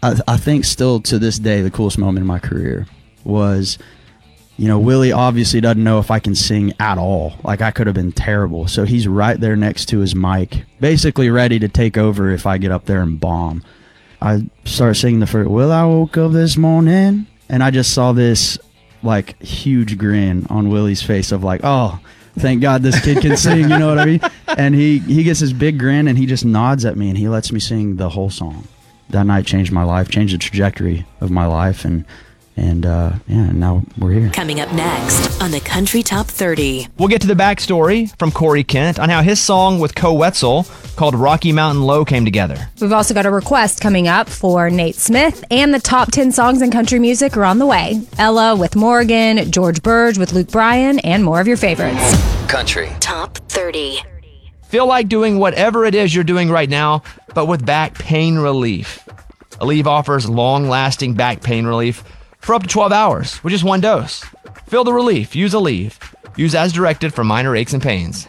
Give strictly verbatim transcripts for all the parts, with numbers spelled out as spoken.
I, I think still to this day, the coolest moment in my career was, you know, Willie obviously doesn't know if I can sing at all. Like, I could have been terrible. So he's right there next to his mic, basically ready to take over if I get up there and bomb. I started singing the first, well, I woke up this morning, and I just saw this, like, huge grin on Willie's face of like, oh, thank God this kid can sing, you know what I mean? And he, he gets this big grin, and he just nods at me, and he lets me sing the whole song. That night changed my life, changed the trajectory of my life, and And, uh, yeah, now we're here. Coming up next on the Country Top thirty. We'll get to the backstory from Corey Kent on how his song with Co Wetzel called Rocky Mountain Low came together. We've also got a request coming up for Nate Smith, and the top ten songs in country music are on the way. Ella with Morgan, George Burge with Luke Bryan, and more of your favorites. Country Top thirty. Feel like doing whatever it is you're doing right now, but with back pain relief. Aleve offers long-lasting back pain relief for up to twelve hours with just one dose. Feel the relief. Use Aleve. Use as directed for minor aches and pains.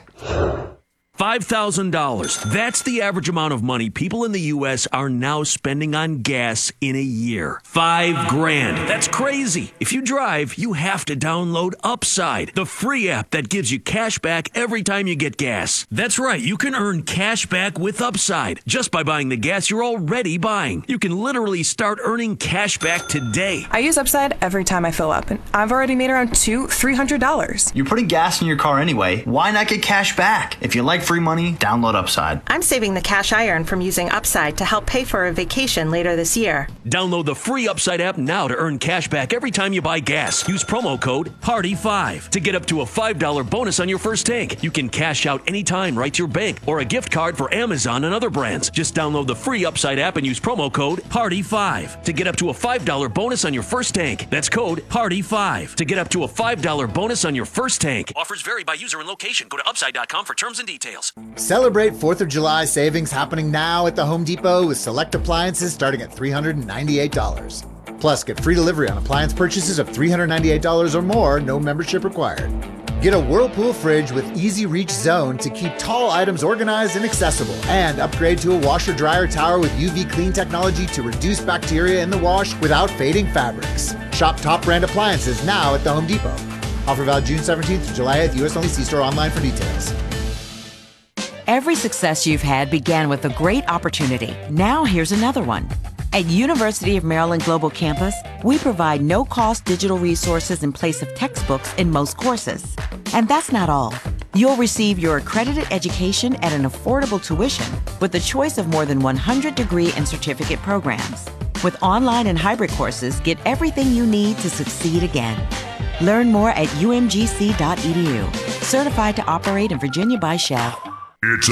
five thousand dollars. That's the average amount of money people in the U S are now spending on gas in a year. Five grand. That's crazy. If you drive, you have to download Upside, the free app that gives you cash back every time you get gas. That's right. You can earn cash back with Upside just by buying the gas you're already buying. You can literally start earning cash back today. I use Upside every time I fill up, and I've already made around two, three hundred dollars. You're putting gas in your car anyway. Why not get cash back? If you like free money, download Upside. I'm saving the cash I earn from using Upside to help pay for a vacation later this year. Download the free Upside app now to earn cash back every time you buy gas. Use promo code party five to get up to a five dollars bonus on your first tank. You can cash out anytime right to your bank or a gift card for Amazon and other brands. Just download the free Upside app and use promo code party five to get up to a five dollars bonus on your first tank. That's code party five to get up to a five dollars bonus on your first tank. Offers vary by user and location. Go to upside dot com for terms and details. Celebrate fourth of July savings happening now at the Home Depot with select appliances starting at three hundred ninety-eight dollars. Plus, get free delivery on appliance purchases of three hundred ninety-eight dollars or more, no membership required. Get a Whirlpool fridge with Easy Reach Zone to keep tall items organized and accessible. And upgrade to a washer-dryer tower with U V clean technology to reduce bacteria in the wash without fading fabrics. Shop top brand appliances now at the Home Depot. Offer valid June seventeenth to July eighth, U S only. See store online for details. Every success you've had began with a great opportunity. Now here's another one. At University of Maryland Global Campus, we provide no-cost digital resources in place of textbooks in most courses. And that's not all. You'll receive your accredited education at an affordable tuition with the choice of more than one hundred degree and certificate programs. With online and hybrid courses, get everything you need to succeed again. Learn more at u m g c dot e d u. Certified to operate in Virginia by Chev. It's